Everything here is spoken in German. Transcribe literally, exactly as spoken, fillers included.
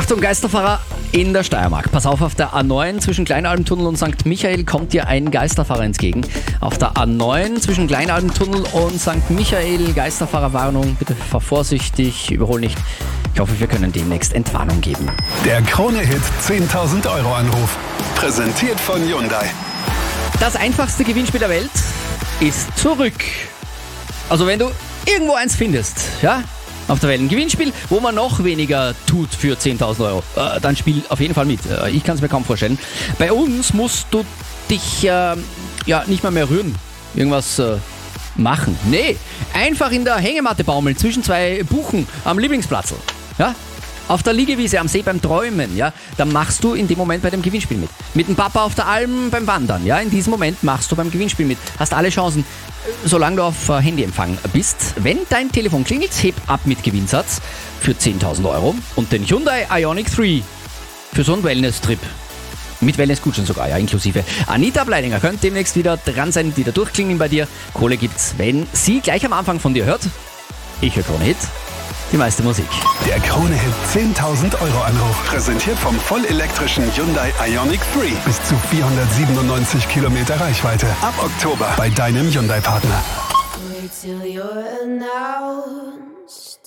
Achtung, Geisterfahrer in der Steiermark. Pass auf, auf der A neun zwischen Kleinalbentunnel und Sankt Michael kommt dir ein Geisterfahrer entgegen. Auf der A neun zwischen Kleinalbentunnel und Sankt Michael, Geisterfahrerwarnung, bitte fahr vorsichtig, überhol nicht. Ich hoffe, wir können demnächst Entwarnung geben. Der Krone-Hit zehntausend Euro Anruf. Präsentiert von Hyundai. Das einfachste Gewinnspiel der Welt ist zurück. Also wenn du irgendwo eins findest, ja, auf der Welt ein Gewinnspiel, wo man noch weniger tut für zehntausend Euro, äh, dann spiel auf jeden Fall mit. Äh, ich kann es mir kaum vorstellen. Bei uns musst du dich äh, ja nicht mal mehr rühren, irgendwas äh, machen. Nee, einfach in der Hängematte baumeln zwischen zwei Buchen am Lieblingsplatz. Ja? Auf der Liegewiese am See beim Träumen, ja, dann machst du in dem Moment bei dem Gewinnspiel mit. Mit dem Papa auf der Alm beim Wandern, ja, in diesem Moment machst du beim Gewinnspiel mit. Hast alle Chancen, solange du auf Handyempfang bist. Wenn dein Telefon klingelt, heb ab mit Gewinnsatz für zehntausend Euro und den Hyundai Ioniq drei für so einen Wellness-Trip. Mit Wellness-Gutschein sogar, ja, inklusive. Anita Bleidinger könnte demnächst wieder dran sein, wieder durchklingeln bei dir. Kohle gibt's, wenn sie gleich am Anfang von dir hört. Ich höre Krone-Hit. Die meiste Musik. Der Krone-Hit zehntausend Euro Anruf. Präsentiert vom vollelektrischen Hyundai Ioniq drei. Bis zu vierhundertsiebenundneunzig Kilometer Reichweite. Ab Oktober bei deinem Hyundai-Partner. Wait till you're announced.